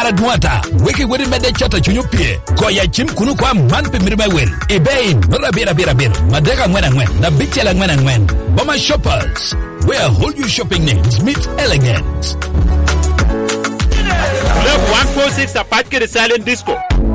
Paradwata, wiki wiri mede chata chunyupie, koya chim kunu kwa manpi miribawil, ibein, birabirabirabir, madega ngwen, na bichela ngwen. Boma Shoppers, where whole you shopping needs meet elegance. Club 146 Apache Silent Disco.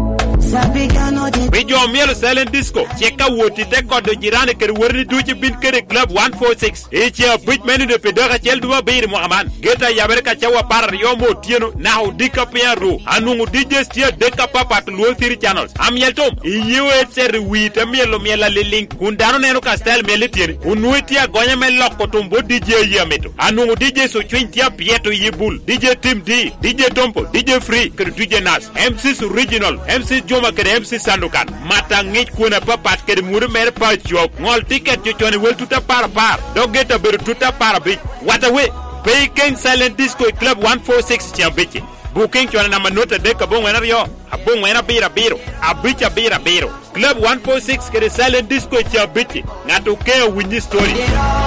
Bijo mielo Silent Disco. Cheka woti te kodo jirani kere werni duchi bin kere Club 146. Ichi a bit menu de pedora chel duwa beir mo aman. Geta yabereka chawa para yomo tieno na udika piaru. Anungu DJs tia deka papa to luo thiri channels. Amieltom. Iyewe etser wita mielo miela link. Kundano neno ka style miele tieni. Unuitia gonya me loko tumbo DJ yameto. Anungu DJ so chwintia pieto yibul. DJ Team D. DJ Tompo. DJ Free. Kere DJ Nas. MC's Original. MC Joma kere MC Sandukan. Mata ngich kuna papat kere muru mere pa chok. Ngol ticket chochone wel tuta par. Dogeta beru tuta para bich. What away. Baking Silent Disco Club 146 champichi. Booking chwana na manota deka bon wena yo. Abong wena bira biro. Abicha bira biro. Club 146 kere Silent Disco champichi. Ngatukea winji story.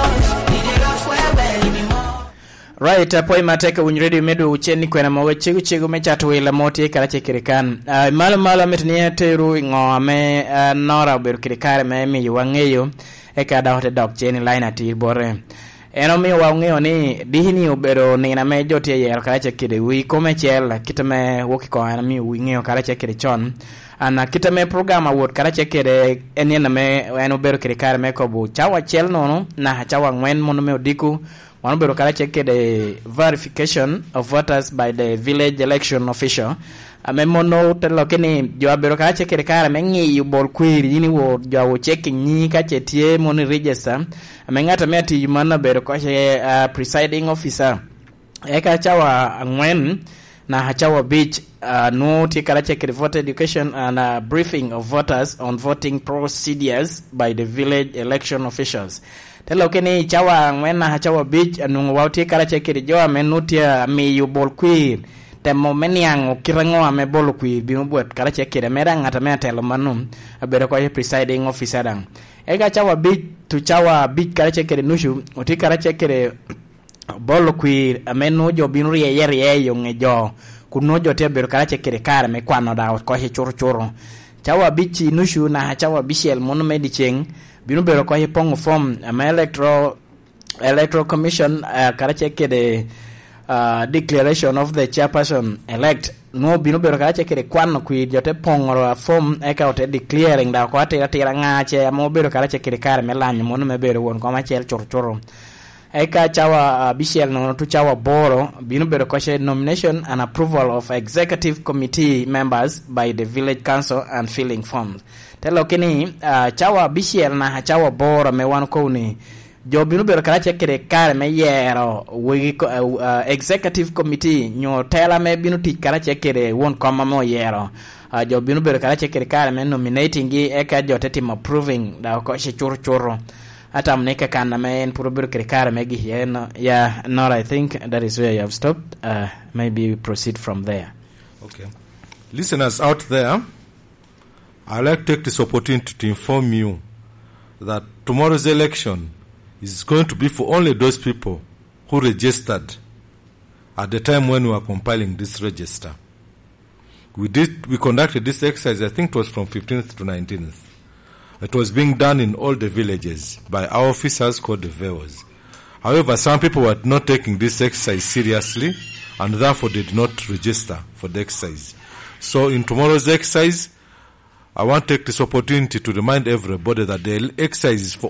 Right, apo imateka winjredio medu ucheni kwena mawe chegu mechatu wila moti karache kirikan. Malo metania teru ngome nora beru kirikare me yuwangeyo eka dahote dok cheni line ati bore. Eno mi wangeyo ni dihini ubero ni na me joti yel karache kiri wikome chel kitame wukiko ana mi wingeyo karache kiri chon. Ana kitame programa wot karache kiri eni na me eno beru kirikare me kobu chawa chel nono na chawa ngwen mono me odiku. One better check the verification of voters by the village election official. A memono telokeni jo better check the car mengi you ball query yini wo jo checking ni ka chetie mon register. A mengata meti mana better presiding officer. Eka chawa ngwen na hachawa beach no tikara check the voter education and briefing of voters on voting procedures by the village election officials. Telo keni chawa ngwena hachawa beach anungu wauti kara chekiri joa menutia mi yu bol queen temo meniango kirango ame bol queen binubuet kara chekiri merang ata mea telo manum abere kwa presiding officer dang ega chawa beach tu chawa beach kara chekiri nushu uti kara chekiri bol queen amenu jo binuri yeri yunge jo kunojo te bere kara chekiri kare me kwano da kwa he churu chawa beach nushu na hachawa bishel mono medicheng binu bero kwa hipongo form electoral commission karache kede declaration of the chairperson elect no binu bero karache kede kwano kui jote pongo form eka ote declaring da kwa tira ngache mo bero karache kede kare melanyo mono me bero won kwa machel choro eka chawa bishel no tu chawa boro binu bero kwa nomination and approval of executive committee members by the village council and filling forms. Telo kini chawa bishel na chawa boro me wan ko ni jo binu bero karache kere kare me yero we executive committee nyo tela me binu ti karache kere won koma mo yero jo binu bero karache kere kare me nominating gi eka jo team approving da ko she churu ata mneka kana me en puro bero kere kare me gi yeah no I think that is where you have stopped. Maybe proceed from there. Okay, listeners out there, I'd like to take this opportunity to inform you that tomorrow's election is going to be for only those people who registered at the time when we were compiling this register. We conducted this exercise, I think it was from 15th to 19th. It was being done in all the villages by our officers called the VEOs. However, some people were not taking this exercise seriously and therefore did not register for the exercise. So in tomorrow's exercise, I want to take this opportunity to remind everybody that the exercise is for